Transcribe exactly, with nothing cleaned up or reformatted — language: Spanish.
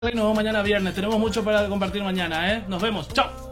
y nos vemos mañana viernes. Tenemos mucho para compartir mañana, ¿eh? Nos vemos. Chao.